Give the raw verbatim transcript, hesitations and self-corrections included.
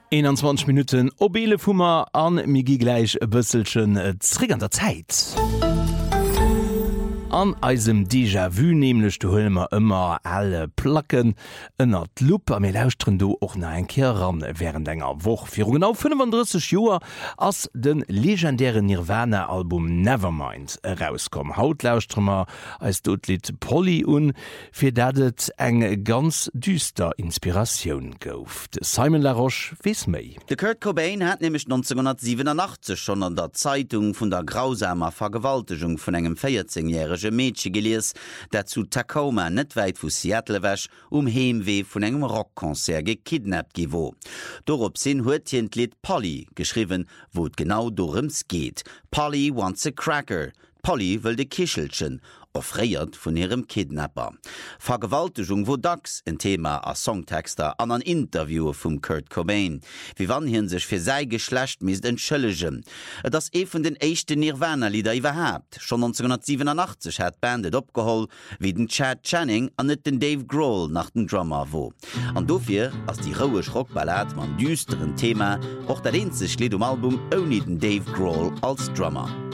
einundzwanzig Minuten obele Fummer an Migi gleich e bësselchen äh, zrig an der Zeit. An eisem Déjà-vu nämlich du hulmer immer alle Placken ënner d Lupp am lausren du och na en Keer ran während enger woch. Fi genau fünfunddreißig Joer ass den legendären Nirvana-Album Nevermind herauskom. Haut lausstrmmer als dotlied Polly un, fir datt eng ganz düster Inspiration gouft. Simon Laroche wies méi. De Kurt Cobain hat nämlich neunzehnhundertsiebenundachtzig schon an der Zeitung vun der grausamer Vergewaltigung vun engem vierzehnjährige Mädchen geliers, dat zu Tacoma net weit vu Seattle wäch um Heemwee vun engem Rockkonzert gekidnappt giwo. Dorop sinn huet hien d'Lied Polly geschriwen, wo d genau dorems geht. Polly wants a cracker. Polly will de Kichelchen, offréiert vun ihrem Kidnapper. Vergewaltigung wo dacks en Thema a Songtexter an an Interviewer vum Kurt Cobain. Wie wann hien sech fir sei Geschlecht mis entschëllegen. Et ass e vun den éichten Nirvana-Lieder iwwerhabt. Schon neunzehnhundertsiebenundachtzig hat Bandet opgeholl, wie den Chad Channing an net den Dave Grohl nach den Drummer wo. An dofir ass die rouech Rockballett man düsteren Thema och dat eenzech Lied um Album oni den Dave Grohl als Drummer.